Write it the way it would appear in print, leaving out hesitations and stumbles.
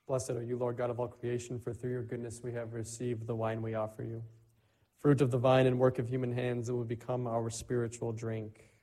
Blessed are you, Lord God of all creation, for through your goodness we have received the wine we offer you. Fruit of the vine and work of human hands, it will become our spiritual drink.